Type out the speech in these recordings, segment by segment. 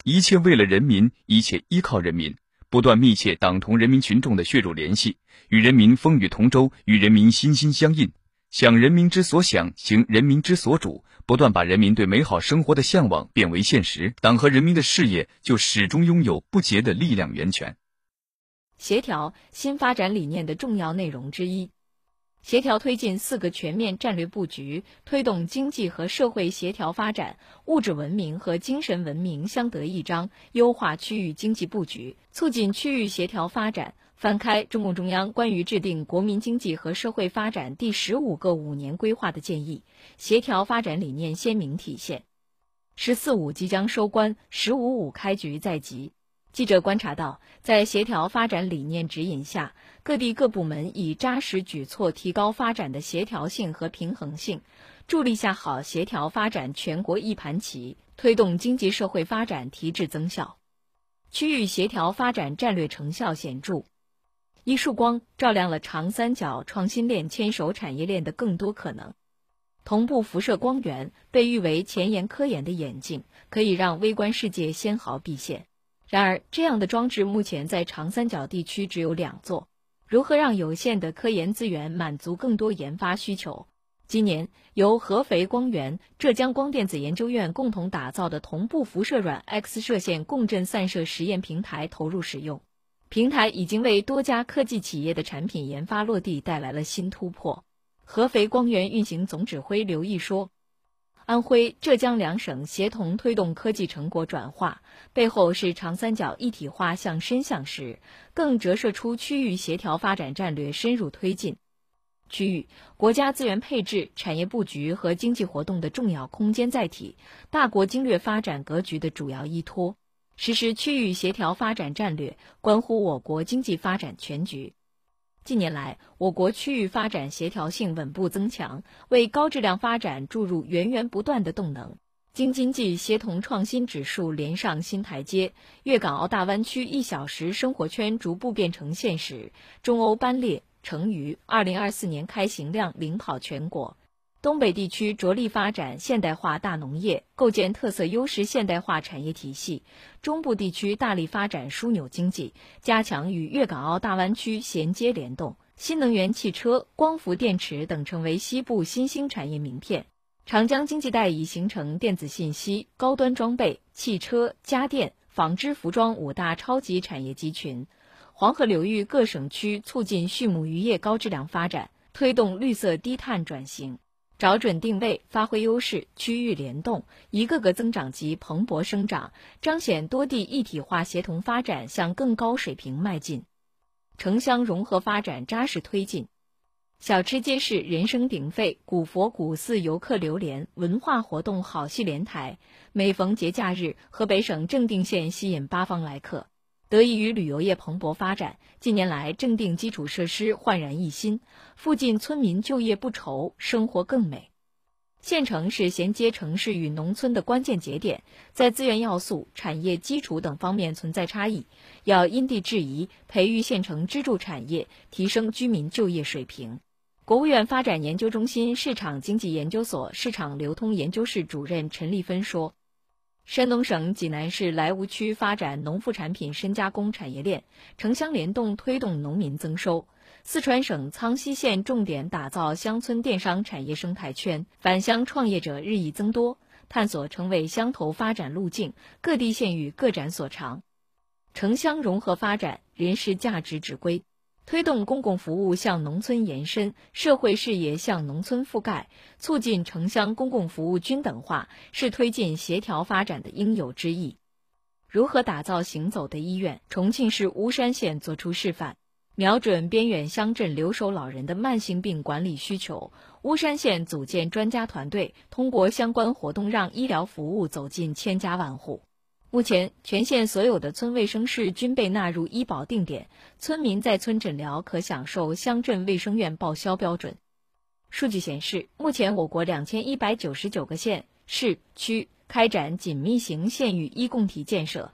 一切为了人民，一切依靠人民，不断密切党同人民群众的血肉联系，与人民风雨同舟，与人民心心相印，想人民之所想，行人民之所主，不断把人民对美好生活的向往变为现实，党和人民的事业就始终拥有不竭的力量源泉。 协调，新发展理念的重要内容之一。协调推进4个全面战略布局，推动经济和社会协调发展，物质文明和精神文明相得益彰，优化区域经济布局，促进区域协调发展。翻开中共中央关于制定国民经济和社会发展第15个5年规划的建议，协调发展理念鲜明体现。“14·5”即将收官，“15·5”开局在即。记者观察到，在协调发展理念指引下，各地各部门以扎实举措提高发展的协调性和平衡性，助力下好协调发展全国一盘棋，推动经济社会发展提质增效。区域协调发展战略成效显著，一束光照亮了长三角创新链牵手产业链的更多可能。同步辐射光源被誉为前沿科研的眼镜，可以让微观世界纤毫毕现。然而，这样的装置目前在长三角地区只有2座。如何让有限的科研资源满足更多研发需求？今年，由合肥光源、浙江光电子研究院共同打造的同步辐射软 X 射线共振散射实验平台投入使用。平台已经为多家科技企业的产品研发落地带来了新突破。合肥光源运行总指挥刘毅说，安徽、浙江2省协同推动科技成果转化，背后是长三角一体化向深向实，更折射出区域协调发展战略深入推进。区域、国家资源配置、产业布局和经济活动的重要空间载体，大国经略发展格局的主要依托。实施区域协调发展战略，关乎我国经济发展全局。近年来，我国区域发展协调性稳步增强，为高质量发展注入源源不断的动能。京津冀协同创新指数连上新台阶，粤港澳大湾区1小时生活圈逐步变成现实，中欧班列、成渝2024年开行量领跑全国。东北地区着力发展现代化大农业，构建特色优势现代化产业体系；中部地区大力发展枢纽经济，加强与粤港澳大湾区衔接联动。新能源汽车、光伏电池等成为西部新兴产业名片。长江经济带已形成电子信息、高端装备、汽车、家电、纺织服装5大超级产业集群。黄河流域各省区促进畜牧渔业高质量发展，推动绿色低碳转型。找准定位，发挥优势，区域联动，一个个增长极蓬勃生长，彰显多地一体化协同发展向更高水平迈进。城乡融合发展扎实推进，小吃街市人声鼎沸，古佛古寺游客流连，文化活动好戏连台。每逢节假日，河北省正定县吸引8方来客。得益于旅游业蓬勃发展，近年来正定基础设施焕然一新，附近村民就业不愁，生活更美。县城是衔接城市与农村的关键节点，在资源要素、产业基础等方面存在差异，要因地制宜，培育县城支柱产业，提升居民就业水平。国务院发展研究中心市场经济研究所市场流通研究室主任陈立芬说，山东省济南市莱芜区发展农副产品深加工产业链，城乡联动推动农民增收。四川省苍溪县重点打造乡村电商产业生态圈，返乡创业者日益增多，探索成为乡投发展路径，各地县域各展所长。城乡融合发展，人事价值指归。推动公共服务向农村延伸，社会事业向农村覆盖，促进城乡公共服务均等化，是推进协调发展的应有之义。如何打造行走的医院？重庆市巫山县作出示范，瞄准边远乡镇留守老人的慢性病管理需求，巫山县组建专家团队，通过相关活动让医疗服务走进千家万户。目前，全县所有的村卫生室均被纳入医保定点，村民在村诊疗可享受乡镇卫生院报销标准。数据显示，目前我国2199个县、市、区开展紧密型县域医共体建设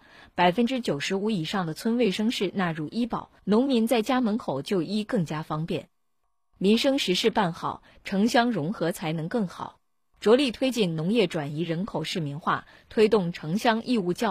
，95%以上的村卫生室纳入医保，农民在家门口就医更加方便。民生实事办好，城乡融合才能更好。着力推进农业转移人口市民化，推动城乡义务教